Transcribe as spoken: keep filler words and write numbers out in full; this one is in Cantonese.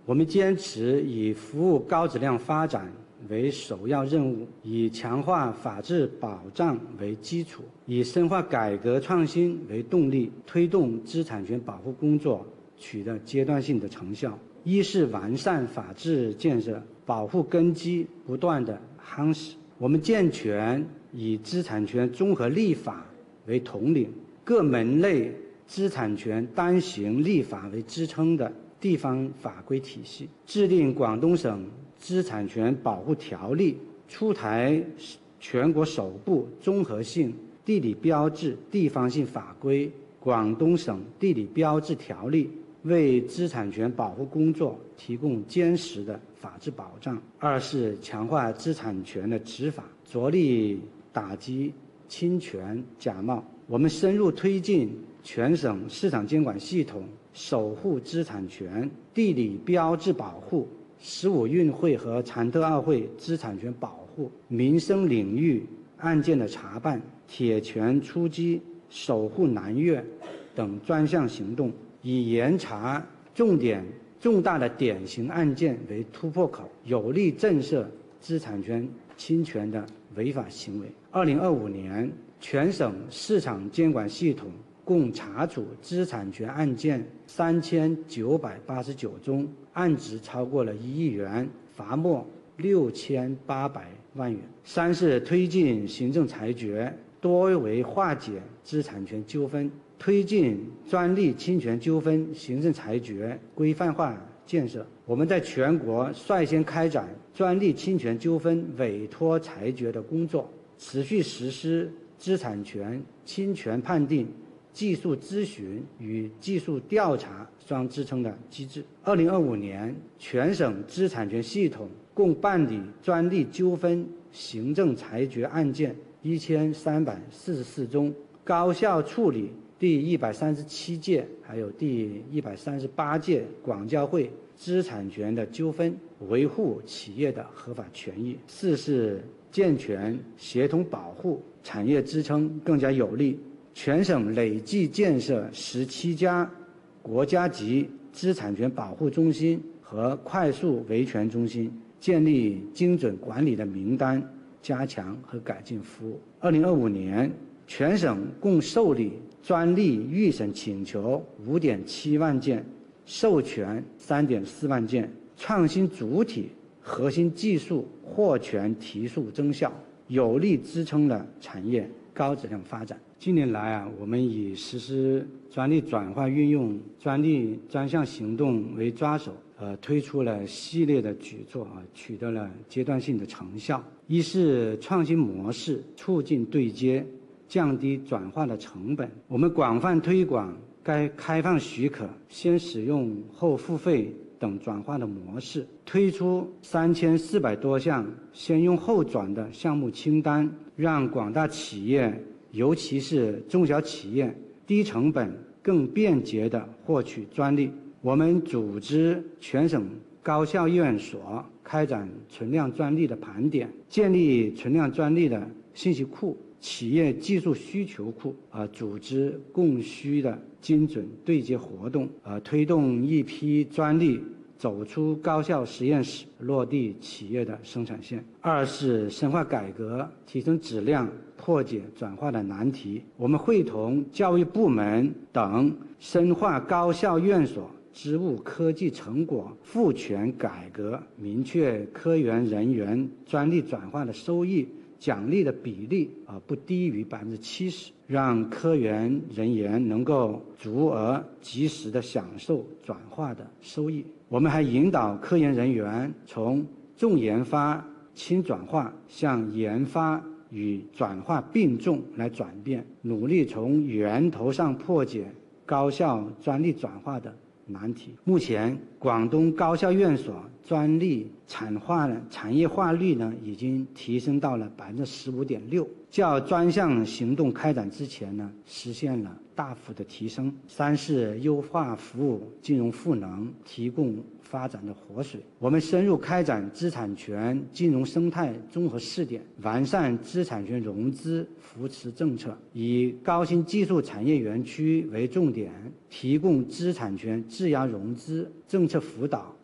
我们坚持以服务高质量发展为首要任务，以强化法治保障为基础，以深化改革创新为动力，推动知识产权保护工作取得阶段性的成效。一是完善法治建设，保护根基不断的夯实。我们健全以知识产权综合立法为统领，各门类知识产权单行立法为支撑的地方法规体系，制定广东省知识产权保护条例，出台全国首部综合性地理标志地方性法规《广东省地理标志条例》，为知识产权保护工作提供坚实的法治保障。二是强化知识产权的执法，着力打击侵权假冒。我们深入推进全省市场监管系统守护知识产权、地理标志保护、十五运会和常特奥会知识产权保护、民生领域案件的查办、铁拳出击、守护南粤等专项行动，以严查重点重大的典型案件为突破口，有力震慑知识产权侵权的违法行为。二零二五年，全省市场监管系统共查处知识产权案件三千九百八十九宗，案值超过了一亿元，罚没六千八百万元。三是推进行政裁决多维化解知识产权纠纷，推进专利侵权纠纷行政裁决规范化建设。我们在全国率先开展专利侵权纠纷委托裁决的工作，持续实施知识产权侵权判定、技术咨询与技术调查双支撑的机制。二零二五年，全省知识产权系统共办理专利纠纷行政裁决案件一千三百四十四宗，高效处理第一百三十七届还有第一百三十八届广交会知识产权的纠纷，维护企业的合法权益。四是健全协同保护，产业支撑更加有力。全省累计建设十七家国家级知识产权保护中心和快速维权中心，建立精准管理的名单，加强和改进服务。二零二五年，全省共受理专利预审请求五点七万件，授权三点四万件，创新主体核心技术获权提速增效，有力支撑了产业高质量发展。近年来啊，我们以实施专利转化运用、专利专项行动为抓手，呃，推出了系列的举措啊，取得了阶段性的成效。一是创新模式，促进对接，降低转化的成本。我们广泛推广该开放许可、先使用后付费等转化的模式，推出三千四百多项先用后转的项目清单，让广大企业，尤其是中小企业，低成本、更便捷地获取专利。我们组织全省高校院所开展存量专利的盘点，建立存量专利的信息库、企业技术需求库，呃，组织供需的精准对接活动，呃，推动一批专利走出高校实验室，落地企业的生产线。二是深化改革，提升质量，破解转化的难题。我们会同教育部门等深化高校院所职务科技成果赋权改革，明确科研人员专利转化的收益奖励的比例啊不低于百分之七十，让科研人员能够足额及时的享受转化的收益。我们还引导科研人员从重研发、轻转化向研发与转化并重来转变，努力从源头上破解高校专利转化的难题。目前，广东高校院所专利产化产业化率呢，已经提升到了百分之十五点六，较专项行动开展之前呢，实现了大幅的提升。三是优化服务金融赋能，提供发展的活水。我们深入开展知识产权金融生态综合试点，完善知识产权融资扶持政策，以高新技术产业园区为重点，提供知识产权质押融资政策辅导、